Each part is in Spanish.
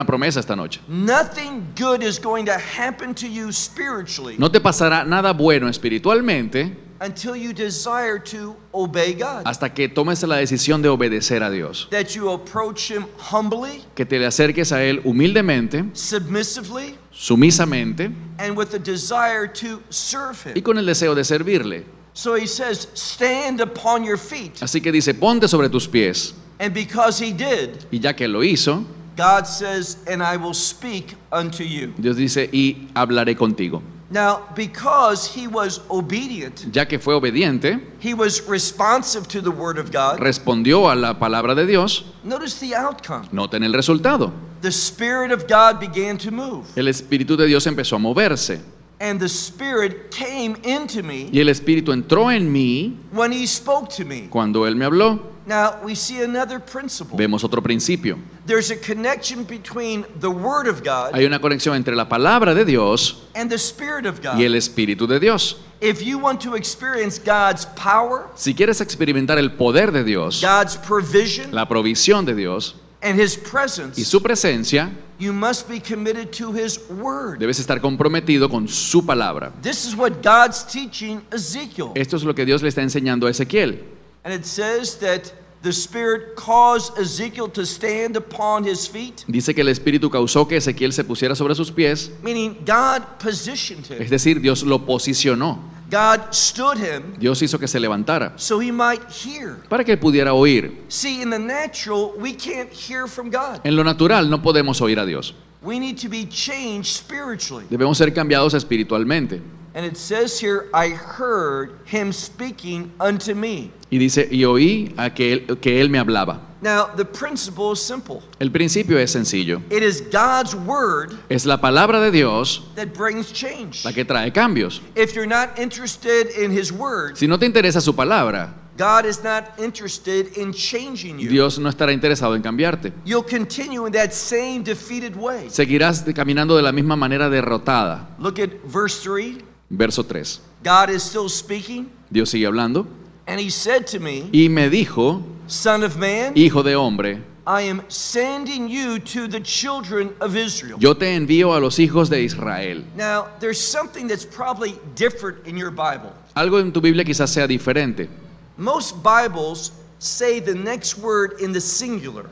promesa esta noche. Nothing good is going to happen to you spiritually No te pasará nada bueno espiritualmente until you desire to obey God. hasta que tomes la decisión de obedecer a Dios. That you approach Him humbly, Que te le acerques a Él humildemente, submissively, sumisamente and with a desire to serve y Him. con el deseo de servirle. So He says, stand upon your feet. Así que dice, ponte sobre tus pies. And because He did, Y ya que lo hizo, God says, and I will speak unto you. Dios dice, y hablaré contigo. Now, because He was obedient, Ya que fue obediente, He was responsive to the Word of God. respondió a la palabra de Dios. Notice the outcome. Noten el resultado. The Spirit of God began to move. El Espíritu de Dios empezó a moverse. And the Spirit came into me Y el Espíritu entró en mí when He spoke to me. cuando Él me habló. Now, we see another principle. Vemos otro principio. There's a connection between the Word of God Hay una conexión entre la palabra de Dios and the Spirit of God. y el Espíritu de Dios. If you want to experience God's power, Si quieres experimentar el poder de Dios, God's provision, la provisión de Dios and His y presence, su presencia, you must be committed to His Word. debes estar comprometido con su palabra. This is what God's teaching Ezekiel. Esto es lo que Dios le está enseñando a Ezequiel. And it says that the Spirit caused Ezekiel to stand upon his feet, Dice que el Espíritu causó que Ezequiel se pusiera sobre sus pies, meaning God positioned him. es decir, Dios lo posicionó. God stood him Dios hizo que se levantara so he might hear. para que él pudiera oír. See, in the natural, we can't hear from God. En lo natural no podemos oír a Dios. We need to be changed spiritually. Debemos ser cambiados espiritualmente. And it says here, I heard him speaking unto me. Y dice, y oí a que él me hablaba. Now, the principle is simple. El principio es sencillo. It is God's word Es la palabra de Dios that brings change. la que trae cambios. If you're not interested in his word, Si no te interesa su palabra, God is not interested in changing you. Dios no estará interesado en cambiarte. You'll continue in that same defeated way. Seguirás caminando de la misma manera derrotada. Look at verse 3. Verso 3. God is still speaking, Dios sigue hablando. and he said to me, Y me dijo, Son of man, hijo de hombre, I am sending you to the children of Israel. yo te envío a los hijos de Israel. Now, there's something that's probably different in your Bible. Algo en tu Biblia quizás sea diferente. Most Bibles say the next word in the singular,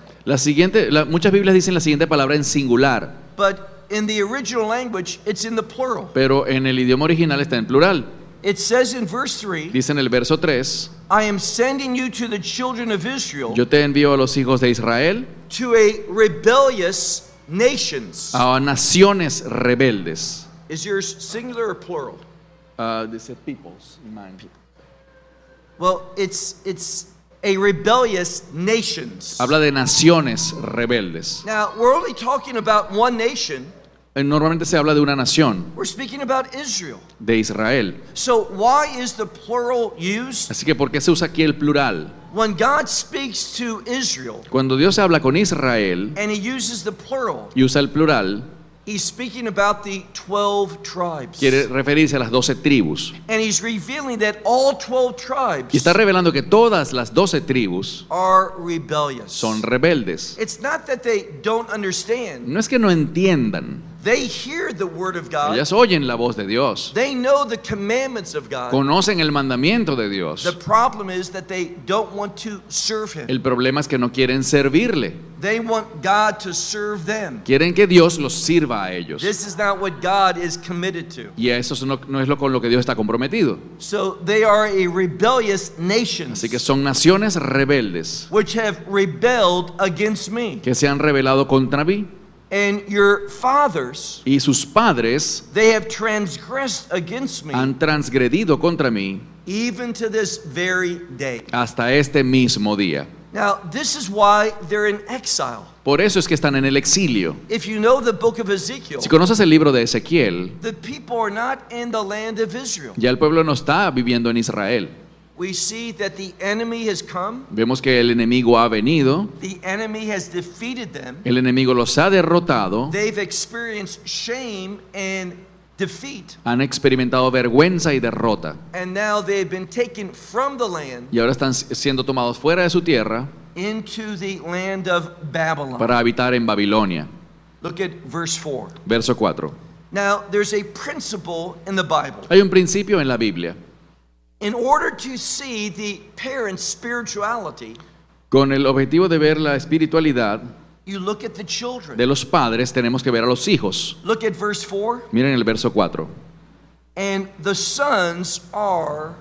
Muchas Biblias dicen la siguiente palabra en singular, but in the original language, it's in the plural. pero en el idioma original está en plural. It says in verse 3, Dice en el verso 3, I am sending you to the children of Israel, yo te envío a los hijos de Israel, to a rebellious nations. a naciones rebeldes. Is yours singular or plural? Dice peoples, Well, it's a rebellious nations. Habla de naciones rebeldes. Now, we're only talking about one nation. Normalmente se habla de una nación, We're speaking about Israel. de Israel. So why is the plural used? Así que ¿por qué se usa aquí el plural? When God speaks to Israel Cuando Dios habla con Israel and he uses the plural, y usa el plural, he's speaking about the 12 tribes. quiere referirse a las 12 tribus. And he's revealing that all 12 Y tribes está revelando que todas las 12 tribus are rebellious. son rebeldes. It's not that they don't understand. No es que no entiendan, They hear the word of God. ellas oyen la voz de Dios, They know the commandments of God. conocen el mandamiento de The Dios. problem is that they don't want to serve him. El problema es que no quieren servirle, They want God to serve them. quieren que Dios los sirva a ellos. This is not what God is committed to. Y eso no es lo con lo que Dios está comprometido. So they are a rebellious nation Así que son naciones rebeldes which have rebelled against me. que se han rebelado contra mí. And your fathers, Y sus padres they have transgressed against me han transgredido contra mí even to this very day. hasta este mismo día. Now, this is why they're in exile. Por eso es que están en el exilio. If you know the book of Ezekiel, Si conoces el libro de Ezequiel, the people are not in the land of Israel. ya el pueblo no está viviendo en Israel. We see that the enemy has come, Vemos que el enemigo ha venido, the enemy has defeated them, el enemigo los ha derrotado, they've experienced shame and defeat, han experimentado vergüenza y derrota. and now they've been taken from the land Y ahora están siendo tomados fuera de su tierra into the land of Babylon. para habitar en Babilonia. Look at verse 4. Verso 4. Now, there's a principle in the Bible. Hay un principio en la Biblia. In order to see the parent's spirituality, Con el objetivo de ver la espiritualidad you look at the children. de los padres, tenemos que ver a los hijos. Look at verse 4. Miren el verso 4. And the sons are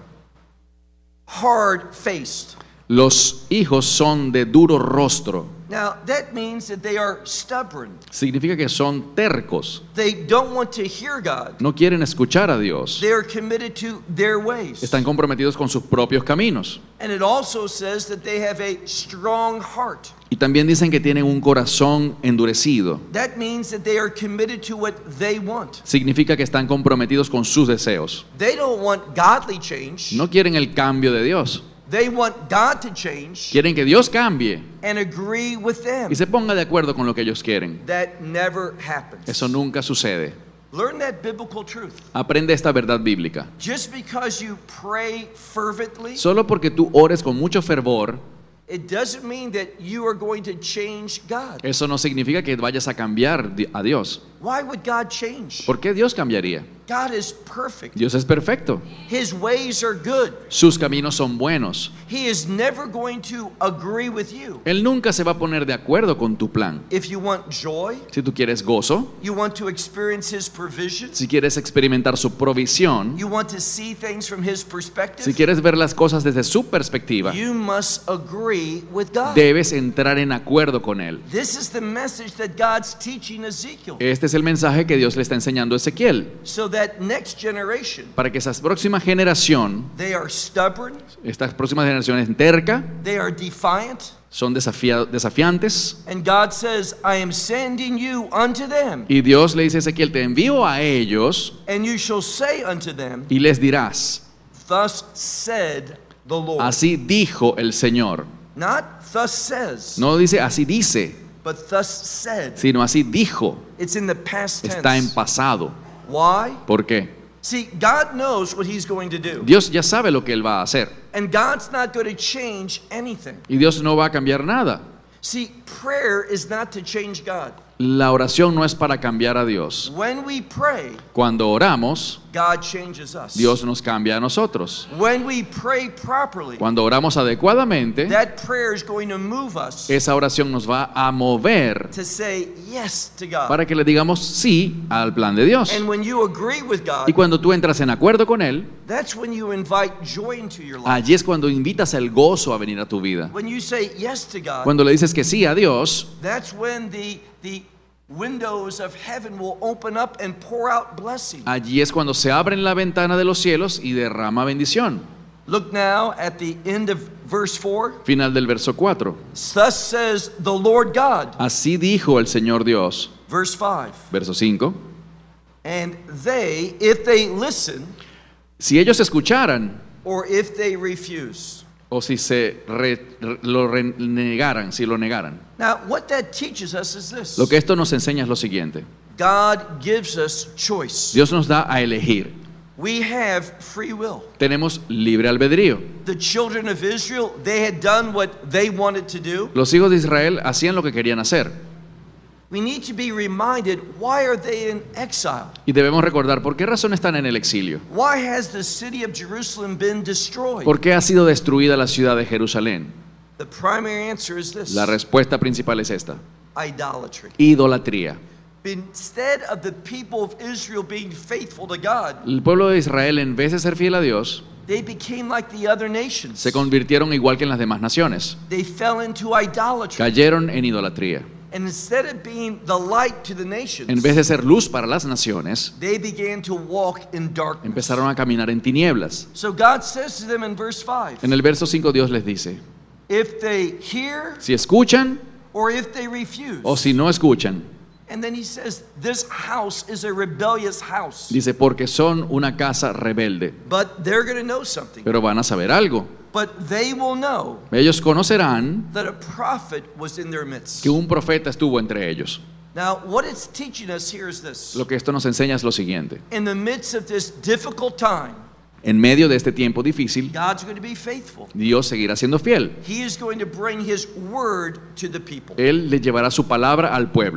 hard-faced. Los hijos son de duro rostro. Now, that means that they are stubborn. Significa que son tercos. They don't want to hear God. No quieren escuchar a Dios. They are committed to their ways. Están comprometidos con sus propios caminos. And it also says that they have a strong heart. Y también dicen que tienen un corazón endurecido. That means that they are committed to what they want. Significa que están comprometidos con sus deseos. They don't want godly change. No quieren el cambio de Dios. They want God to change Quieren que Dios cambie and agree with them. y se ponga de acuerdo con lo que ellos quieren. That never happens. Eso nunca sucede. Learn that biblical truth. Aprende esta verdad bíblica. Just because you pray fervently, Solo porque tú ores con mucho fervor, it doesn't mean that you are going to change God. eso no significa que vayas a cambiar a Dios. Why would God change? ¿Por qué Dios cambiaría? God is perfect. Dios es perfecto. His ways are good. Sus caminos son buenos. He is never going to agree with you. Él nunca se va a poner de acuerdo con tu plan. If you want joy, Si tú quieres gozo, you want to experience His provision, si quieres experimentar su provisión, you want to see things from His si perspective, quieres ver las cosas desde su perspectiva, you must agree with God. debes entrar en acuerdo con Él. This is the message that God's teaching Ezekiel. Este es el mensaje que Dios le está enseñando a Ezequiel, So that next generation, para que esa próxima generación, they are stubborn, esta próxima generación es terca, they are defiant, son desafiantes, and God says, I am sending you unto them, y Dios le dice a Ezequiel, te envío a ellos and you shall say unto them, y les dirás, thus said the Lord. así dijo el Señor. Not thus says, No dice así dice, but thus said. sino así dijo. It's in the past Está en tense. pasado. Why? ¿Por qué? See, God knows what He's going to do. Dios ya sabe lo que Él va a hacer. And God's not going to change anything. Y Dios no va a cambiar nada. See, prayer is not to change God. La oración no es para cambiar a Dios. When we pray, Cuando oramos, God changes us. Dios nos cambia a nosotros. When we pray properly, Cuando oramos adecuadamente, that prayer is going to move us esa oración nos va a mover to say yes to God. para que le digamos sí al plan de Dios. And when you agree with God, Y cuando tú entras en acuerdo con Él, that's when you invite joy into your life. allí es cuando invitas el gozo a venir a tu vida. When you say yes to God, Cuando le dices que sí a Dios, that's when the windows of heaven will open up and pour out blessing. allí es cuando se abren la ventana de los cielos y derrama bendición. Look now at the end of verse 4. Final del verso 4. Thus says the Lord God. Así dijo el Señor Dios. Verse 5. Verso 5. And they, if they listen, Si ellos escucharan, or if they refuse. o si lo renegaran, si lo negaran. Now, what that teaches us is this. Lo que esto nos enseña es lo siguiente. God gives us choice. Dios nos da a elegir. We have free will. Tenemos libre albedrío. The children of Israel, they had done what they wanted to do. Los hijos de Israel hacían lo que querían hacer. We need to be reminded, why are they in exile? Y debemos recordar por qué razón están en el exilio. Why has the city of Jerusalem been destroyed? ¿Por qué ha sido destruida la ciudad de Jerusalén? The primary answer is this. La respuesta principal es esta. Idolatry. Idolatría. Instead of the people of Israel being faithful to God, El pueblo de Israel, en vez de ser fiel a Dios, they became like the other nations. se convirtieron igual que en las demás naciones. They fell into idolatry. Cayeron en idolatría. And instead of being the light to the nations, En vez de ser luz para las naciones, they began to walk in darkness. empezaron a caminar en tinieblas. So God says to them in verse 5, En el verso 5 Dios les dice, if they hear si escuchan or if they refuse. o si no escuchan, And then he says, this house is a rebellious house. dice, porque son una casa rebelde. But they're going to know something. Pero van a saber algo. But they will know Ellos conocerán that a prophet was in their midst. que un profeta estuvo entre ellos. Now, what it's teaching us here is this. Lo que esto nos enseña es lo siguiente. In the midst of this difficult time, En medio de este tiempo difícil, God's going to be faithful. Dios seguirá siendo fiel. He is going to bring his word to the people. Él le llevará su palabra al pueblo.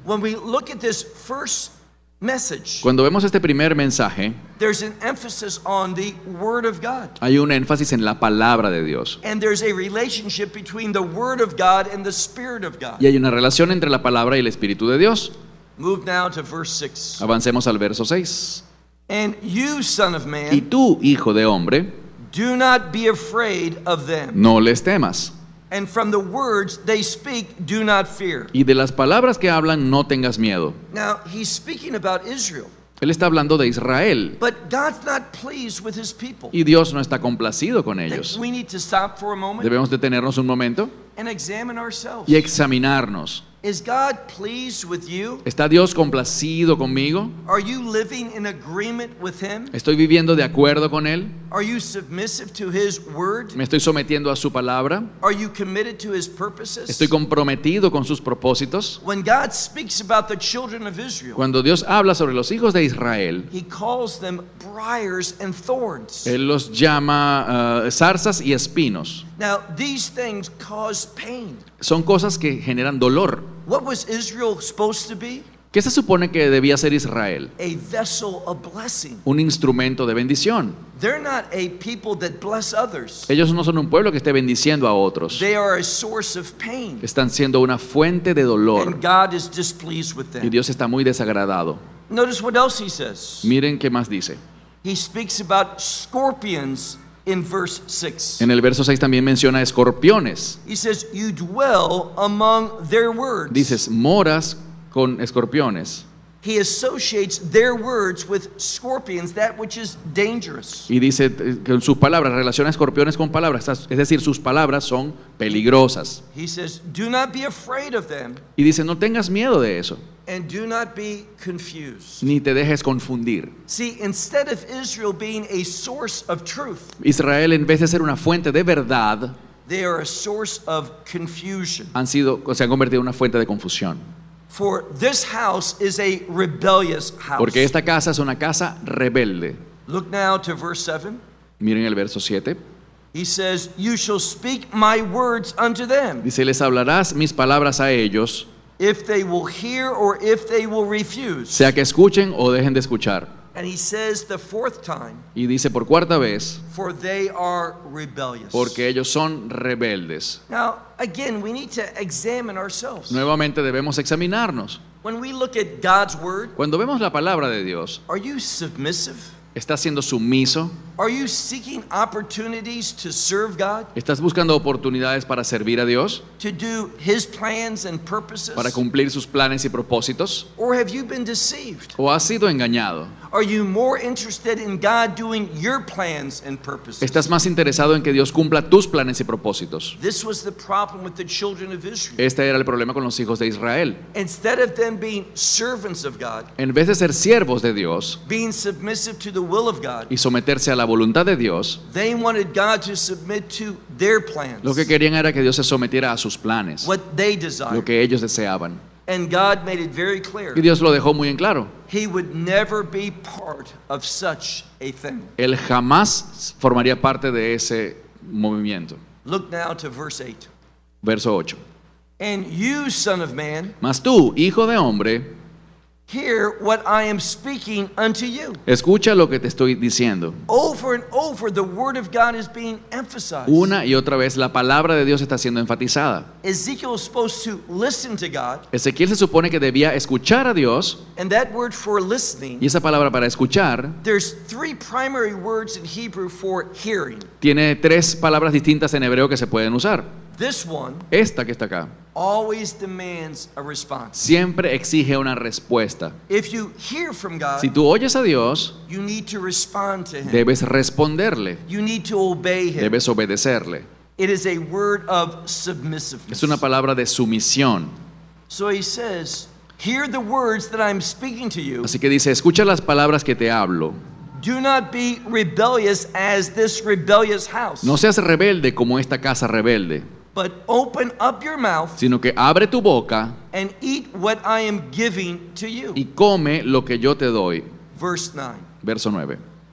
When we look at this first message, Cuando vemos este primer mensaje, there's an emphasis on the Word of God. hay un énfasis en la palabra de Dios. And there's a relationship between the Word of God and the Spirit of God. Y hay una relación entre la palabra y el Espíritu de Dios. Move now to verse 6. Avancemos al verso 6. And you, son of Y man, tú, hijo de hombre, do not be afraid of them. no les temas. And from the words they speak, do not fear. Y de las palabras que hablan, no tengas miedo. Now, he's speaking about Israel. Él está hablando de Israel. But God's not pleased with his people. Y Dios no está complacido con That ellos. we need to stop for a moment Debemos detenernos un momento and examine ourselves. y examinarnos. Is God pleased with you? ¿Está Dios complacido conmigo? Are you living in agreement with him? ¿Estoy viviendo de acuerdo con Él? Are you submissive to his word? ¿Me estoy sometiendo a su palabra? Are you committed to his purposes? ¿Estoy comprometido con sus propósitos? When God speaks about the children of Israel, Cuando Dios habla sobre los hijos de Israel, he calls them briars and thorns. Él los llama zarzas y espinos. Now, these things cause pain. Son cosas que generan dolor. What was Israel supposed to be? ¿Qué se supone que debía ser Israel? A vessel of blessing. Un instrumento de bendición. They're not a people that bless others. Ellos no son un pueblo que esté bendiciendo a otros. They are a source of pain. Están siendo una fuente de dolor. And God is displeased with Y them. Dios está muy desagradado. Notice what else he says. Miren qué más dice. He speaks about scorpions in verse 6. En el verso 6 también menciona escorpiones. He says, you dwell among their words. Dices, moras con escorpiones. He associates their words with scorpions, that which is dangerous. Y dice que sus palabras, relaciona escorpiones con palabras. Es decir, sus palabras son peligrosas. He says, do not be afraid of them, Y dice, no tengas miedo de eso, and do not be confused. ni te dejes confundir. See, instead of Israel being a source of truth, Israel, en vez de ser una fuente de verdad, they are a source of confusion. se han convertido en una fuente de confusión. For this house is a rebellious house. Porque esta casa es una casa rebelde. Look now to verse 7. Miren el verso 7. He says, you shall speak my words unto them, Dice, les hablarás mis palabras a ellos, if they will hear or if they will refuse. sea que escuchen o dejen de escuchar. And he says the fourth time, Y dice por cuarta vez, for they are rebellious. porque ellos son rebeldes. Now, again, we need to examine ourselves. Nuevamente debemos examinarnos. When we look at God's word, Cuando vemos la palabra de Dios, are you submissive? ¿estás siendo sumiso? Are you seeking opportunities to serve God, ¿Estás buscando oportunidades para servir a Dios? to do his plans and purposes? ¿Para cumplir sus planes y propósitos? Or have you been deceived? ¿O has sido engañado? Are you more interested in God doing your plans and purposes? ¿Estás más interesado en que Dios cumpla tus planes y propósitos? This was the problem with the children of Israel. Este era el problema con los hijos de Israel. Instead of them being servants of God, En vez de ser siervos de Dios being submissive to the will of God, y someterse a la voluntad de Dios, they wanted God to submit to their plans, lo que querían era que Dios se sometiera a sus planes, what they lo desired. que ellos deseaban. And God made it very clear Y Dios lo dejó muy en claro. he would never be part of such a thing. Él jamás formaría parte de ese movimiento. Look now to verse 8. Verso 8. And you, son of man, Mas tú, hijo de hombre, hear what I am speaking unto you. escucha lo que te estoy diciendo. Over and over, the word of God is being emphasized. Una y otra vez la palabra de Dios está siendo enfatizada. Ezekiel is supposed to listen to God, Ezequiel se supone que debía escuchar a Dios, and that word for listening, y esa palabra para escuchar there's three primary words in Hebrew for hearing. tiene tres palabras distintas en hebreo que se pueden usar. This one Esta que está acá always demands a response. siempre exige una respuesta. If you hear from God, Si tú oyes a Dios, you need to respond to him. debes responderle, You need to obey him. debes obedecerle. It is a word of submissiveness. Es una palabra de sumisión. So he says, hear the words that I'm speaking to you. Así que dice, escucha las palabras que te hablo. Do not be rebellious as this rebellious house, No seas rebelde como esta casa rebelde, but open up your mouth sino que abre tu boca and eat what I am giving to you. y come lo que yo te doy. Verse 9. Verso 9.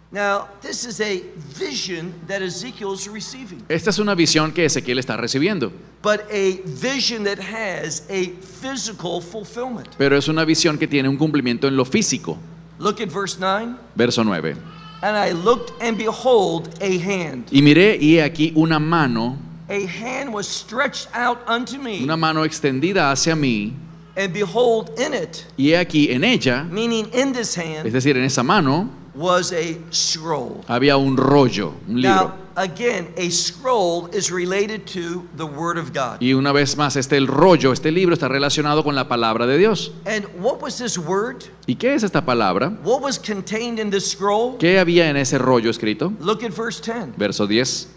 Now, this is a vision that Ezekiel is receiving, Esta es una visión que Ezequiel está recibiendo, but a vision that has a physical fulfillment. pero es una visión que tiene un cumplimiento en lo físico. Look at verse 9. Verso 9. And I looked, and behold, a hand. Y miré, y he aquí una mano A hand was stretched out unto me, una mano extendida hacia mí, and behold, in it, y he aquí en ella, meaning in this es hand, decir, en esa mano, was a scroll. había un rollo, un libro. Now, again, a scroll is related to the Word of God. Y una vez más, el rollo, este libro está relacionado con la palabra de Dios. And what was this word? ¿Y qué es esta palabra? What was contained in this scroll? ¿Qué había en ese rollo escrito? Look at verse 10. Verso 10.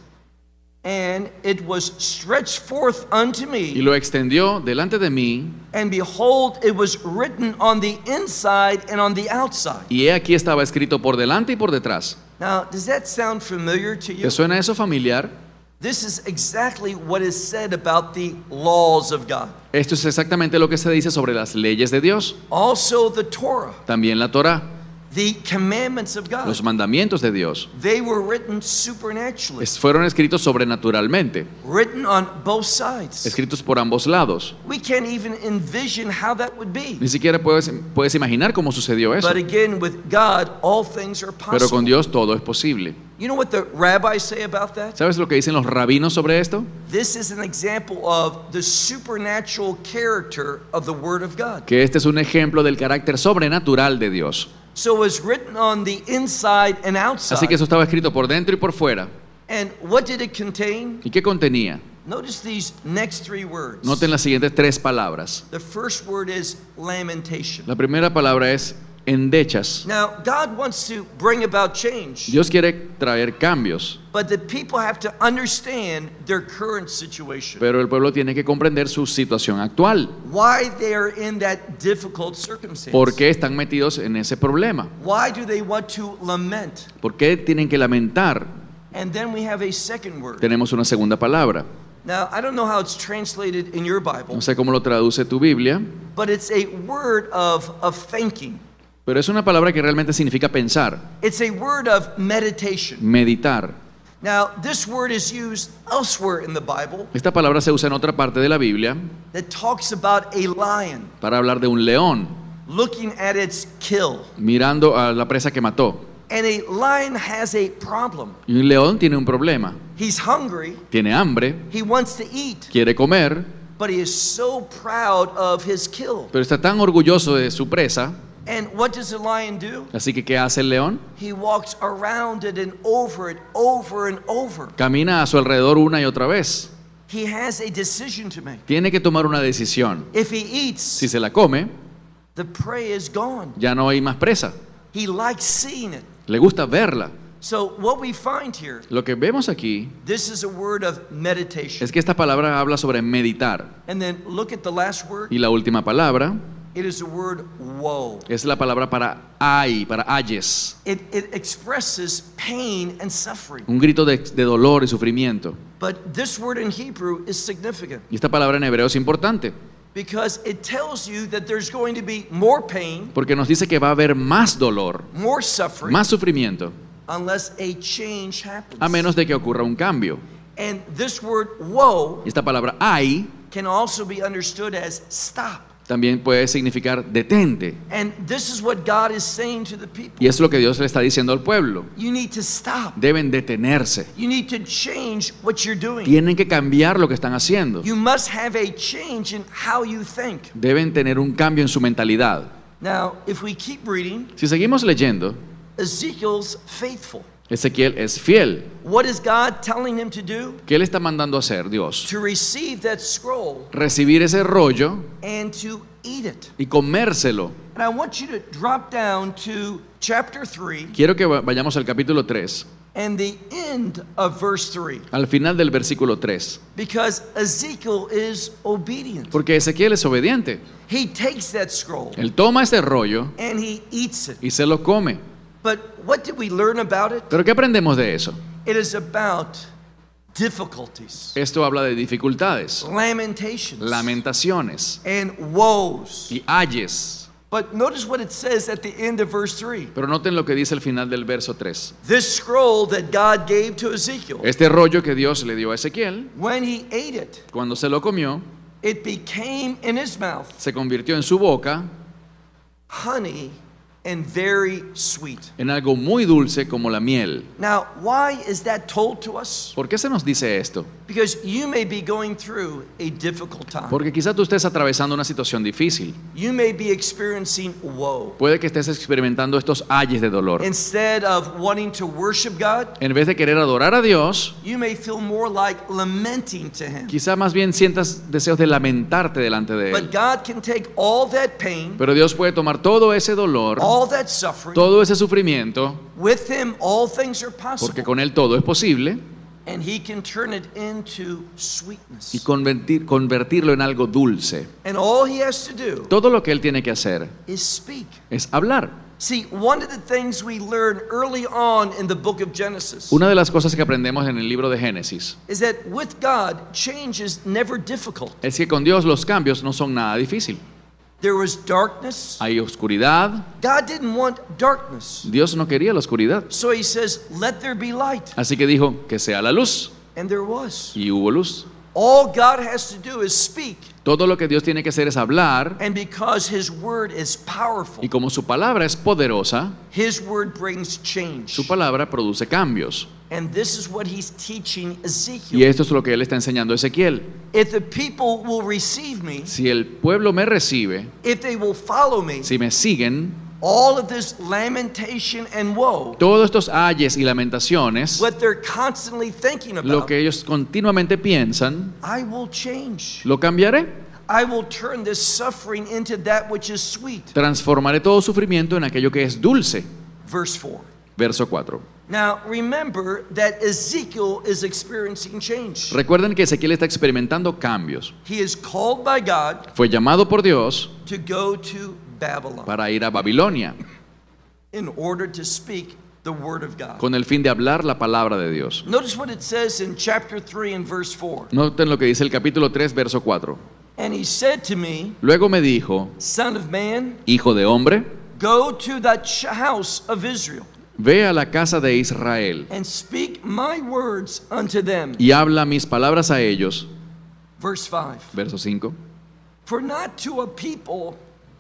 And it was stretched forth unto Y me, lo extendió delante de mí, and behold, it was written on the inside and on the outside. y he aquí estaba escrito por delante y por detrás. Now, does that sound familiar to you? ¿Te suena eso familiar? This is exactly what is said about the laws of God. Esto es exactamente lo que se dice sobre las leyes de Dios. Also, the Torah, También la Torá, the commandments of God, los mandamientos de Dios, they were written supernaturally, fueron escritos sobrenaturalmente, written on both sides. escritos por ambos lados. We can't even envision how that would be. Ni siquiera puedes imaginar cómo sucedió eso. But again, with God, all things are Pero con possible. Dios todo es posible. You know what the rabbis say about that? ¿Sabes lo que dicen los rabinos sobre esto? This is an example of the supernatural character of the Word of God. Que este es un ejemplo del carácter sobrenatural de Dios. So it's written on the inside and Así que outside. eso estaba escrito por dentro y por fuera. And what did it contain? ¿Y qué contenía? Notice these next three words. Noten las siguientes tres palabras. The first word is lamentation. La primera palabra es endechas. Now, God wants to bring about change, Dios quiere traer cambios, but the people have to understand their current situation. pero el pueblo tiene que comprender su situación actual. Why they are in that difficult circumstance. ¿Por qué están metidos en ese problema? Why do they want to lament? ¿Por qué tienen que lamentar? And then we have a second word. Tenemos una segunda palabra. Now, I don't know how it's translated in your Bible, No sé cómo lo traduce tu Biblia, but it's a word of thinking. pero es una palabra que realmente significa pensar, It's a word of meditation. meditar. Now, this word is used elsewhere in the Bible Esta palabra se usa en otra parte de la Biblia that talks about a lion para hablar de un león looking at its kill. mirando a la presa que mató. And a lion has a problem. Y un león tiene un problema. He's hungry, Tiene hambre, he wants to eat, quiere comer, but he is so proud of his kill. pero está tan orgulloso de su presa. And what does the lion do? Así que, ¿qué hace el león? He walks around it and over it, over and over. Camina a su alrededor una y otra vez. He has a decision to make. Tiene que tomar una decisión. If he eats, Si se la come, the prey is gone. ya no hay más presa. He likes seeing it. Le gusta verla. So what we find here, Lo que vemos aquí this is a word of meditation. es que esta palabra habla sobre meditar. And then look at the last word. Y la última palabra It is the word woe. es la palabra para ay, para ayes. It expresses pain and suffering. Un grito de dolor y sufrimiento. But this word in Hebrew is significant Y esta palabra en hebreo es importante because it tells you that there's going to be more pain, porque nos dice que va a haber más dolor, more suffering, más sufrimiento, unless a change happens. a menos de que ocurra un cambio. And this word woe Y esta palabra ay can also be understood as stop. también puede significar detente. And this is what God is saying to the people. Y es lo que Dios le está diciendo al pueblo. You need to stop. Deben detenerse. You need to change what you're doing. Tienen que cambiar lo que están haciendo. You must have a change in how you think. Deben tener un cambio en su mentalidad. Now, if we keep reading, Si seguimos leyendo, Ezekiel's faithful. Ezequiel es fiel. What is God telling him to do? ¿Qué le está mandando a hacer Dios? To receive that scroll Recibir ese rollo and to eat it. y comérselo. And I want you to drop down to chapter 3 Quiero que vayamos al capítulo 3, and the end of verse 3. al final del versículo 3. Because Ezekiel is obedient. Porque Ezequiel es obediente. He takes that scroll Él toma ese rollo and he eats it. y se lo come. But what did we learn about it? ¿Pero qué aprendemos de eso? It is about difficulties, Esto habla de dificultades, lamentations, lamentaciones and woes. y ayes. But notice what it says at the end of verse 3. Pero noten lo que dice al final del verso 3. This scroll that God gave to Ezekiel, Este rollo que Dios le dio a Ezequiel, when he ate it, cuando se lo comió, it became in his mouth se convirtió en su boca honey and very sweet. en algo muy dulce como la miel. Now, why is that told to us? ¿Por qué se nos dice esto? Because you may be going through a difficult time. Porque quizá tú estés atravesando una situación difícil. You may be experiencing woe. Puede que estés experimentando estos ayes de dolor. Instead of wanting to worship God, En vez de querer adorar a Dios, you may feel more like lamenting to Him. quizá más bien sientas deseos de lamentarte delante de But Él. God can take all that pain, Pero Dios puede tomar todo ese dolor, all that suffering. todo ese sufrimiento, With Him, all things are porque possible. con Él todo es posible, And He can turn it into sweetness. y convertirlo en algo dulce. And all He has to do Todo lo que Él tiene que hacer is speak. es hablar. See, one of the things we learn early on in the book of Genesis Una de las cosas que aprendemos en el libro de Génesis is that with God, change is never difficult. es que con Dios los cambios no son nada difícil. There was darkness. Hay oscuridad. God didn't want darkness. Dios no quería la oscuridad. So He says, let there be light. Así que dijo que sea la luz. And there was. Y hubo luz. All God has to do is speak. Todo lo que Dios tiene que hacer es hablar. And because His word is powerful, Y como su palabra es poderosa, His word brings change. su palabra produce cambios. And this is what He's teaching Y Ezekiel. esto es lo que Él está enseñando a Ezequiel. If the people will receive me, Si el pueblo me recibe, if they will follow me, si me siguen, all of this lamentation and woe, todos estos ayes y lamentaciones, what they're constantly thinking lo about, que ellos continuamente piensan, I will change. lo cambiaré. I will turn this suffering into that which is sweet. Transformaré todo sufrimiento en aquello que es dulce. Verse 4. Verso 4. Now remember that Ezekiel is experiencing change. Recuerden que Ezequiel está experimentando cambios. He is called by God Fue llamado por Dios to go to Babylon para ir a Babilonia in order to speak the word of God. con el fin de hablar la palabra de Dios. Notice what it says in chapter 3 and verse 4. Noten lo que dice el capítulo 3, verso 4. And he said to me, Luego me dijo, Son of man, hijo de hombre, go to the house of Israel ve a la casa de Israel and speak my words unto them. y habla mis palabras a ellos. Verse 5. Verso 5. For not to a people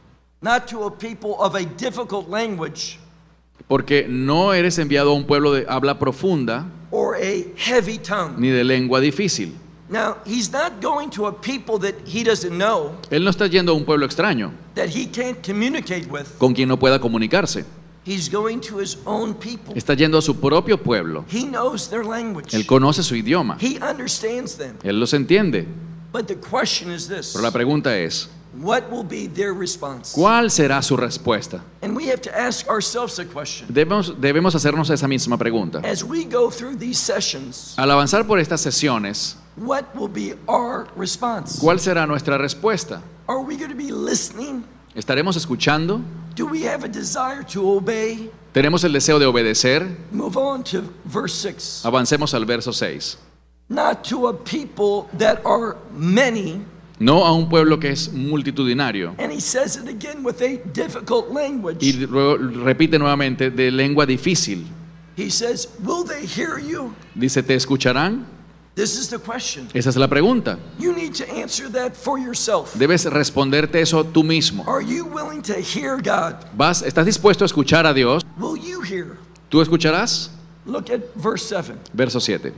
of a difficult language Porque no eres enviado a un pueblo de habla profunda or a heavy tongue. ni de lengua difícil. Now, he's not going to a people that he doesn't know, Él no está yendo a un pueblo extraño that he can't communicate with. con quien no pueda comunicarse. He's going to his own people. Está yendo a su propio pueblo. He knows their language. Él conoce su idioma. He understands them. Él los entiende. But the question is this: Pero la pregunta es, what will be their response? ¿cuál será su respuesta? And we have to ask ourselves a question. Debemos hacernos esa misma pregunta. As we go through these sessions, Al avanzar por estas sesiones, what will be our response? ¿cuál será nuestra respuesta? Are we going to be listening? ¿Estaremos escuchando? Do we have a desire to obey? ¿Tenemos el deseo de obedecer? Move on to verse 6. Avancemos al verso 6. Not to a people that are many, No a un pueblo que es multitudinario. and he says it again with a difficult language. Y luego repite nuevamente, de lengua difícil. He says, will they hear you? Dice, ¿te escucharán? This is the question. Esa es la pregunta. You need to answer that for yourself. Debes responderte eso tú mismo. Are you willing to hear God? ¿Estás dispuesto a escuchar a Dios? Will you hear? ¿Tú escucharás? Look at verse 7. Verso 7.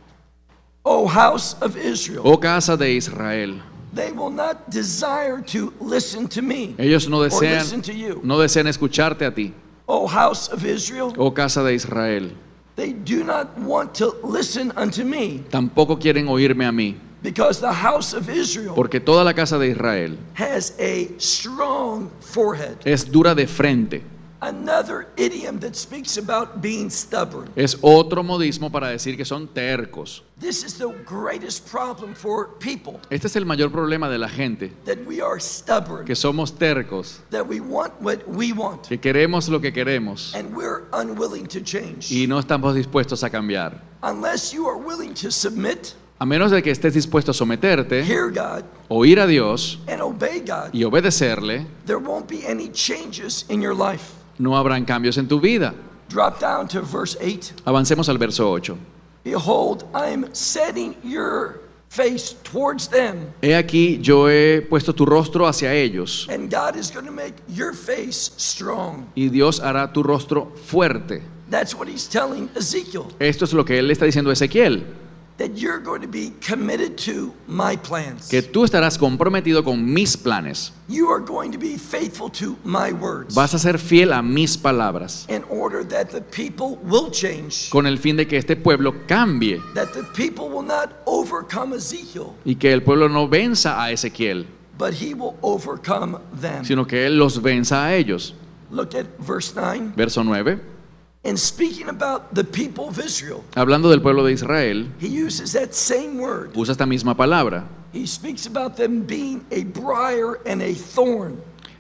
O house of Israel, Oh casa de Israel, they will not desire to listen to me ellos no or listen desean, to you. no desean escucharte a ti. O house of Israel, Oh casa de Israel, they do not want to listen unto me, tampoco quieren oírme a mí, because the house of Israel porque toda la casa de Israel has a strong forehead. es dura de frente. Another idiom that speaks about being stubborn. Es otro modismo para decir que son tercos. This is the greatest problem for people, Este es el mayor problema de la gente, that we are stubborn, que somos tercos, that we want what we want, que queremos lo que queremos and we're unwilling to change. y no estamos dispuestos a cambiar. Unless you are willing to submit, A menos de que estés dispuesto a someterte, hear God, oír a Dios and obey God, y obedecerle, there won't be any changes in your life. no habrán cambios en tu vida. Drop down to verse 8. Avancemos al verso 8. Behold, I am setting your face towards them, He aquí, yo he puesto tu rostro hacia ellos, and God is going to make your face strong. y Dios hará tu rostro fuerte. That's what he's telling Ezekiel, Esto es lo que él le está diciendo a Ezequiel, that you're going to be committed to my plans. que tú estarás comprometido con mis planes. You are going to be faithful to my words, Vas a ser fiel a mis palabras, in order that the people will change, con el fin de que este pueblo cambie that the people will not overcome Ezekiel, y que el pueblo no venza a Ezequiel, but he will overcome them. sino que él los venza a ellos. Look at verse 9. Verso 9. And speaking about the people of Israel, Hablando del pueblo de Israel, he uses that same word. usa esta misma palabra. He speaks about them being a briar and a thorn,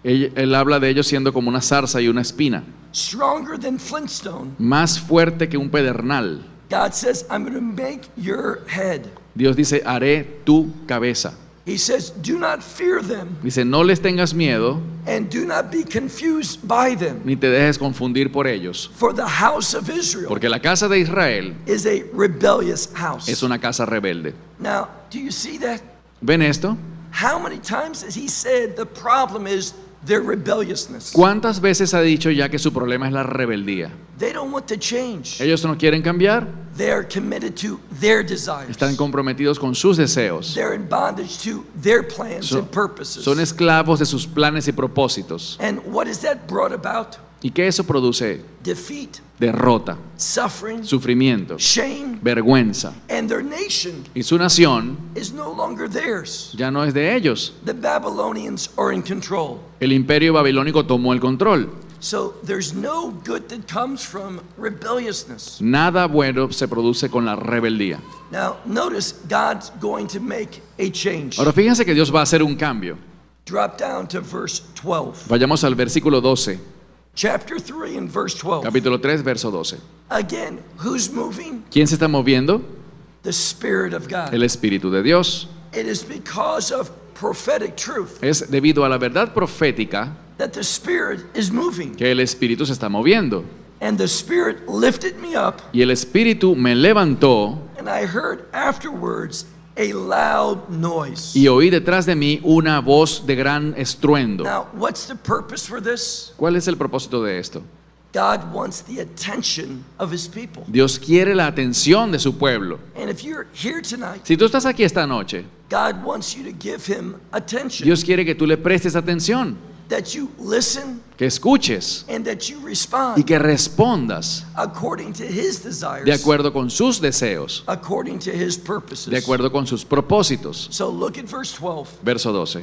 Él habla de ellos siendo como una zarza y una espina, stronger than flintstone. más fuerte que un pedernal. God says, I'm going to make your head. Dios dice, haré tu cabeza. He says, do not fear them Dice, no les tengas miedo, and do not be confused by them. ni te dejes confundir por ellos. For the house of Israel Porque la casa de Israel is a rebellious house. es una casa rebelde. Now, do you see that? ¿Ven esto? How many times has he said the problem is their rebelliousness? ¿Cuántas veces ha dicho ya que su problema es la rebeldía? They don't want to change. Ellos no quieren cambiar, They are committed to their desires. están comprometidos con sus deseos. They're in bondage to their plans Son, and purposes. son esclavos de sus planes y propósitos. And what has that brought about? ¿Y qué eso produce? Defeat, Derrota, suffering, sufrimiento, shame, vergüenza. and their nation Y su nación is no longer theirs. ya no es de ellos. The Babylonians are in control. El imperio babilónico tomó el control. So there's no good that comes from rebelliousness. Nada bueno se produce con la rebeldía. Now, notice God's going to make a change. Ahora fíjense que Dios va a hacer un cambio. Drop down to verse 12. Vayamos al versículo 12, Chapter 3 and verse 12. capítulo 3, verso 12. Again, who's moving? ¿Quién se está moviendo? The Spirit of God. El Espíritu de Dios. It is because of prophetic truth Es debido a la verdad profética that the Spirit is moving. que el Espíritu se está moviendo. And the Spirit lifted me up, Y el Espíritu me levantó and I heard afterwards a loud noise. y oí detrás de mí una voz de gran estruendo. Now, what's the purpose for this? ¿Cuál es el propósito de esto? God wants the attention of His people. Dios quiere la atención de su pueblo. And if you're here tonight, Si tú estás aquí esta noche, God wants you to give Him attention. Dios quiere que tú le prestes atención, That you listen que escuches and that you y respond que respondas according to His desires, de acuerdo con sus deseos, according to His purposes. de acuerdo con sus propósitos. So look at verse 12. Verso 12.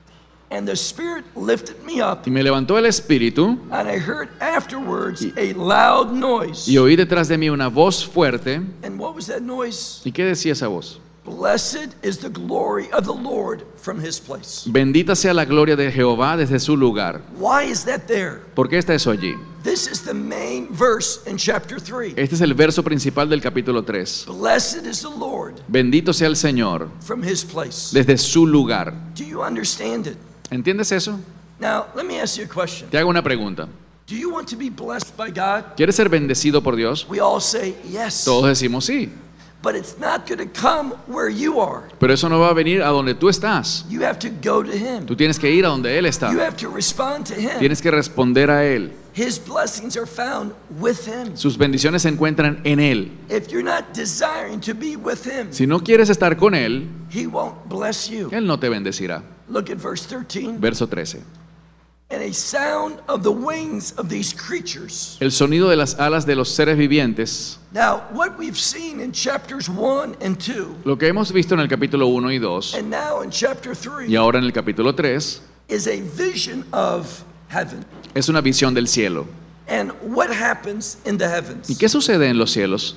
And the Spirit lifted me up, Y me levantó el Espíritu and I heard afterwards a loud noise. y oí detrás de mí una voz fuerte. And what was that noise? ¿Y qué decía esa voz? Blessed is the glory of the Lord from His place. Bendita sea la gloria de Jehová desde su lugar. Why is that there? ¿Por qué está eso allí? This is the main verse in chapter 3. Este es el verso principal del capítulo 3. Blessed is the Lord Bendito sea el Señor from His place. desde su lugar. Do you understand it? ¿Entiendes eso? Now, let me ask you a question. Te hago una pregunta. Do you want to be blessed by God? ¿Quieres ser bendecido por Dios? We all say yes. Todos decimos sí. But it's not going to come where you are. Pero eso no va a venir a donde tú estás. You have to go to Him. Tú tienes que ir a donde Él está. You have to respond to Him. Tienes que responder a Él. His blessings are found with Him. Sus bendiciones se encuentran en Él. If you're not desiring to be with Him, Si no quieres estar con Él, He won't bless you. Él no te bendecirá. Look at verse 13. Verso 13. And a sound of the wings of these creatures. El sonido de las alas de los seres vivientes. Now, what we've seen in chapters 1 and 2, Lo que hemos visto en el capítulo 1 y 2 and now in chapter y 3, ahora en el capítulo 3 is a vision of heaven. es una visión del cielo. And what happens in the heavens. ¿Y qué sucede en los cielos?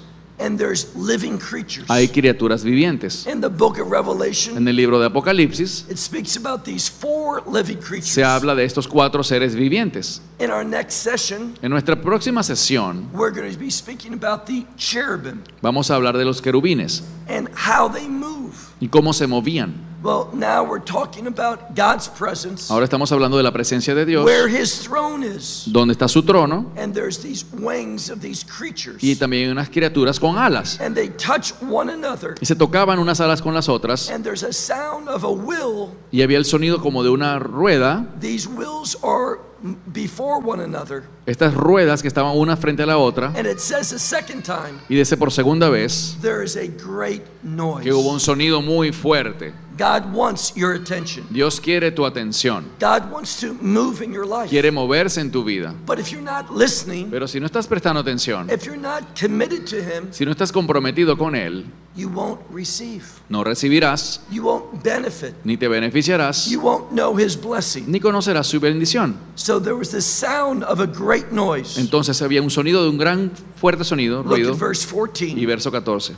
And there's living creatures. hay criaturas vivientes. In the book of Revelation, En el libro de Apocalipsis it speaks about these 4 living creatures. se habla de estos 4 seres vivientes. In our next session, En nuestra próxima sesión we're going to be speaking about the cherubim vamos a hablar de los querubines and how they move. y cómo se movían. Well, now we're talking about God's presence, Ahora estamos hablando de la presencia de Dios, where His throne is, donde está su trono, and there's these wings of these creatures, y también hay unas criaturas con alas. and they touch one another, Y se tocaban unas alas con las otras, and there's a sound of a wheel. y había el sonido como de una rueda. These wheels are before one another, Estas ruedas que estaban una frente a la otra, and it says a second time, y dice por segunda vez there is a great noise. que hubo un sonido muy fuerte. God wants your attention. Dios quiere tu atención, God wants to move in your life. quiere moverse en tu vida. But if you're not listening, Pero si no estás prestando atención, if you're not committed to Him, si no estás comprometido con Él, you won't receive. no recibirás, You won't benefit. ni te beneficiarás, You won't know His blessing. ni conocerás su bendición. So there was this sound of a great noise. Entonces había un sonido de un gran fuerte sonido, Look ruido. at verse Y 14. verso 14.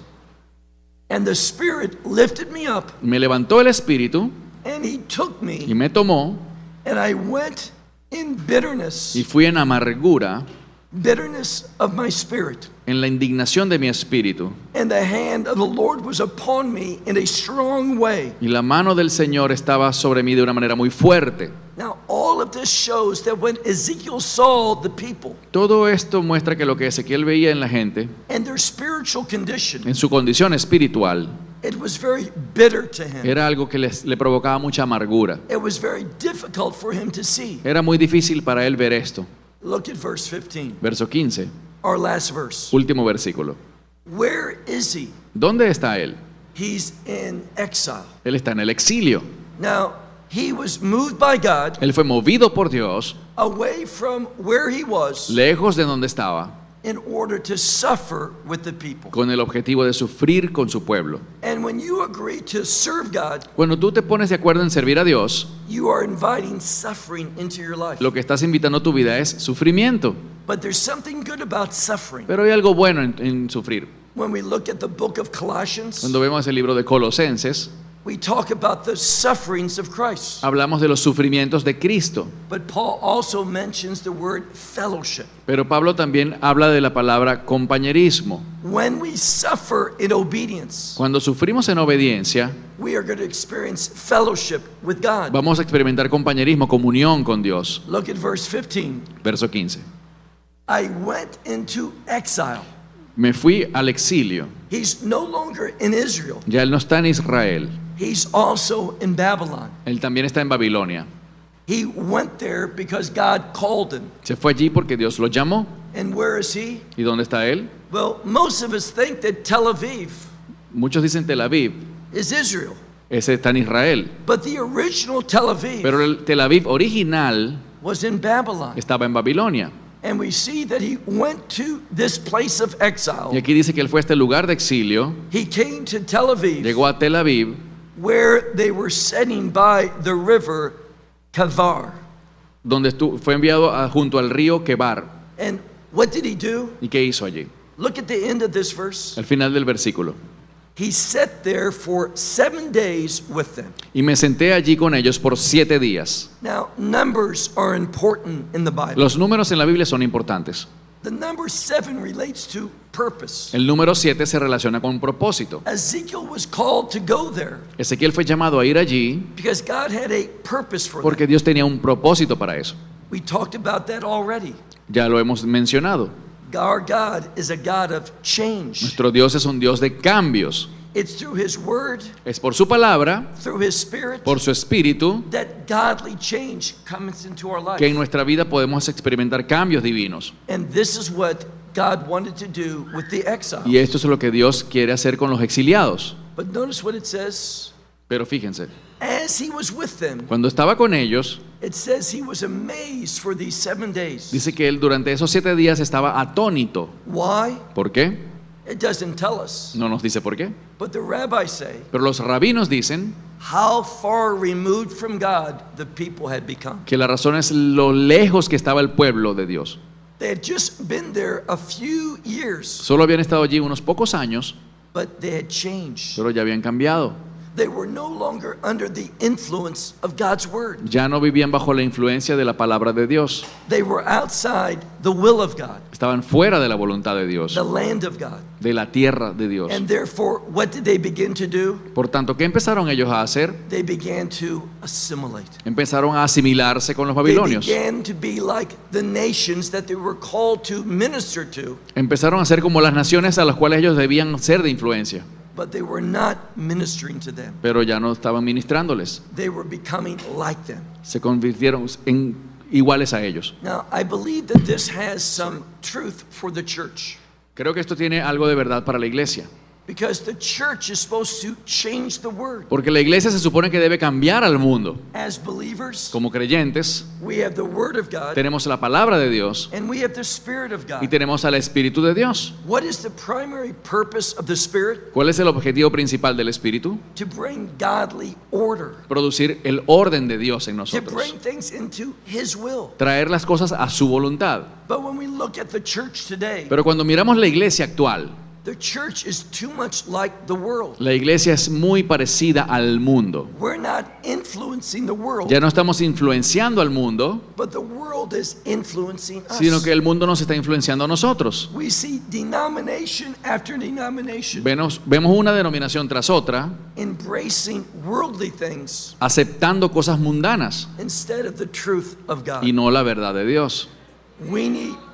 And the Spirit lifted me up, Me levantó el espíritu and He took y me, me tomó, and I went in bitterness, y fui en amargura, bitterness of my spirit. en la indignación de mi espíritu. And the hand of the Lord was upon me in a strong way. Y la mano del Señor estaba sobre mí de una manera muy fuerte. Now, all of this shows that when Ezekiel saw the people Todo esto muestra que lo que Ezequiel veía en la gente, and their spiritual condition, en su condición espiritual, it was very bitter to him. era algo que le provocaba mucha amargura. It was very difficult for him to see. Era muy difícil para él ver esto. Look at verse 15, Verso 15, our last verse. último versículo. Where is he? ¿Dónde está él? He's in exile. Él está en el exilio. Now, he was moved by God Él fue movido por Dios, away from where he was lejos de donde estaba, in order to suffer with the people. con el objetivo de sufrir con su pueblo. And when you agree to serve God, Cuando tú te pones de acuerdo en servir a Dios, you are inviting suffering into your life. lo que estás invitando a tu vida es sufrimiento. But there's something good about suffering. Pero hay algo bueno en sufrir. When we look at the book of Colossians, Cuando vemos el libro de Colosenses, we talk about the sufferings of Christ. hablamos de los sufrimientos de Cristo. But Paul also mentions the word fellowship. Pero Pablo también habla de la palabra compañerismo. When we suffer in obedience, Cuando sufrimos en obediencia, we are going to experience fellowship with God. vamos a experimentar compañerismo, comunión con Dios. Look at verse 15. Verso 15. I went into exile. Me fui al exilio. He's no longer in Israel. Ya él no está en Israel. He's also in Babylon. Él también está en Babilonia. He went there because God called him. Se fue allí porque Dios lo llamó. And where is he? ¿Y dónde está él? Well, most of us think that Tel Aviv Muchos dicen Tel Aviv. is Israel. Ese está en Israel. But the original Tel Aviv Pero el Tel Aviv original was in Babylon. estaba en Babilonia. And we see that he went to this place of Y exile. aquí dice que él fue a este lugar de exilio. He came to Tel Aviv, Llegó a Tel Aviv, where they were sitting by the river Kavar. donde fue enviado junto al río Quebar. And what did he do? ¿Y qué hizo allí? Look at the end of this verse. Al final del versículo. He sat there for 7 days with them. Y me senté allí con ellos por 7 días. Now, numbers are important in the Bible. Los números en la Biblia son importantes. The number 7 relates to purpose. El número 7 se relaciona con propósito. Ezekiel was called to go there Ezequiel fue llamado a ir allí because God had a purpose for porque them. Dios tenía un propósito para eso. We talked about that already. Ya lo hemos mencionado. Our God is a God of change. Nuestro Dios es un Dios de cambios. It's through His Word, Es por su palabra, through His Spirit, por su espíritu, that godly change comes into our que en life. nuestra vida podemos experimentar cambios divinos. And this is what God wanted to do with the exile. Y esto es lo que Dios quiere hacer con los exiliados. But notice what it says. Pero fíjense, As He was with them, cuando estaba con ellos, it says He was amazed for these 7 days. dice que él durante esos 7 días estaba atónito. Why? ¿Por qué? It doesn't tell us. No nos dice por qué. But the rabbis say Pero los rabinos dicen how far removed from God the people had become. que la razón es lo lejos que estaba el pueblo de Dios. They had just been there a few years, Solo habían estado allí unos pocos años, but they had changed. pero ya habían cambiado. They were no longer under the influence of God's word. Ya no vivían bajo la influencia de la palabra de Dios. They were outside the will of God, Estaban fuera de la voluntad de Dios, the land of God. de la tierra de Dios. And therefore, what did they begin to do? Por tanto, ¿qué empezaron ellos a hacer? They began to assimilate. Empezaron a asimilarse con los They babilonios. began to be like the nations that they were called to minister to, Empezaron a ser como las naciones a las cuales ellos debían ser de influencia, but they were not ministering to them. pero ya no estaban ministrándoles. They were becoming like them. Se convirtieron en iguales a ellos. Now, I believe that this has some truth for the church, Creo que esto tiene algo de verdad para la iglesia, because the church is supposed to change the word. porque la iglesia se supone que debe cambiar al mundo. As believers, Como creyentes, we have the word of God tenemos la palabra de Dios and we have the Spirit of y God. tenemos al Espíritu de Dios. What is the primary purpose of the Spirit? ¿Cuál es el objetivo principal del Espíritu? To bring godly order, Producir el orden de Dios en to nosotros, bring things into His will. traer las cosas a su voluntad. But when we look at the church today, Pero cuando miramos la iglesia actual, the church is too much like the world. la iglesia es muy parecida al mundo. We're not influencing the world, Ya no estamos influenciando al mundo, but the world is influencing us. sino que el mundo nos está influenciando a nosotros. We see denomination after denomination Vemos una denominación tras otra embracing worldly things aceptando cosas mundanas instead of the truth of God. y no la verdad de Dios. We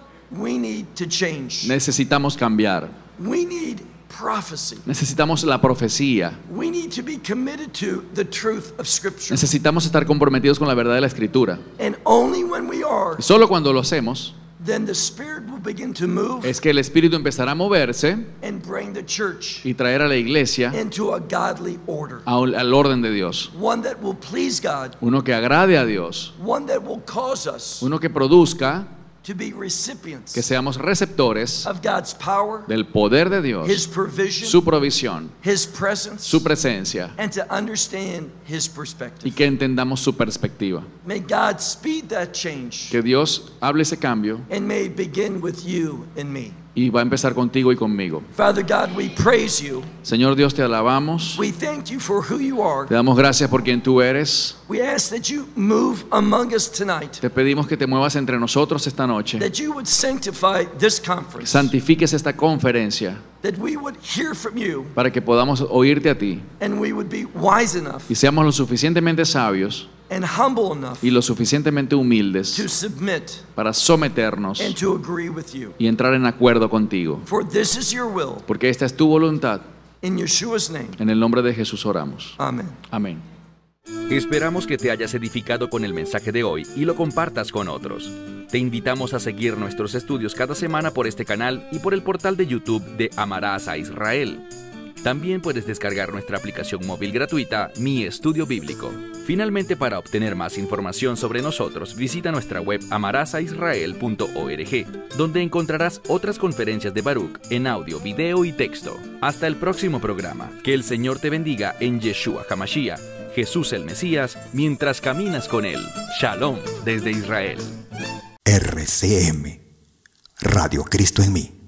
need to change. Necesitamos cambiar. We need prophecy. Necesitamos la profecía. We need to be committed to the truth of Scripture. Necesitamos estar comprometidos con la verdad de la Escritura. And only when we are, Y solo cuando lo hacemos then the Spirit will begin to move es que el Espíritu empezará a moverse and bring the church y traer a la iglesia into a godly order. al orden de Dios. One that will please God, Uno que agrade a Dios. one that will cause us Uno que produzca to be recipients que seamos receptores of God's power, del poder de His Dios, provision, su provisión, His presence, su presencia, and to understand His y perspective. que entendamos su perspectiva. May God speed that change, Que Dios hable ese cambio and may it begin with you and me. y va a empezar contigo y conmigo. Father God, we praise you. Señor Dios, te alabamos. We thank you for who you are. Te damos gracias por quien tú eres. We ask that you move among us tonight, Te pedimos que te muevas entre nosotros esta noche. that you would sanctify this conference, Santifiques esta conferencia that we would hear from you, para que podamos oírte a ti and we would be wise enough y seamos lo suficientemente sabios and humble enough y lo suficientemente humildes to submit para someternos and to agree with you. y entrar en acuerdo contigo. For this is your will. Porque esta es tu voluntad. In Yeshua's name, En el nombre de Jesús oramos. amen. Amén. Esperamos que te hayas edificado con el mensaje de hoy y lo compartas con otros. Te invitamos a seguir nuestros estudios cada semana por este canal y por el portal de YouTube de Amarás a Israel. También puedes descargar nuestra aplicación móvil gratuita, Mi Estudio Bíblico. Finalmente, para obtener más información sobre nosotros, visita nuestra web amarasaisrael.org, donde encontrarás otras conferencias de Baruch en audio, video y texto. Hasta el próximo programa. Que el Señor te bendiga en Yeshua HaMashiach, Jesús el Mesías, mientras caminas con Él. Shalom desde Israel. RCM, Radio Cristo en mí.